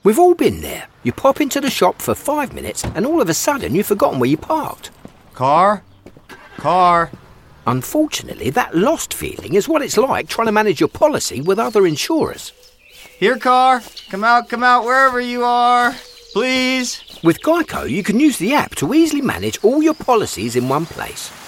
We've all been there. You pop into the shop for 5 minutes and all of a sudden you've forgotten where you parked. Car? Unfortunately, that lost feeling is what it's like trying to manage your policy with other insurers. Here, car. Come out, wherever you are. Please. With Geico, you can use the app to easily manage all your policies in one place.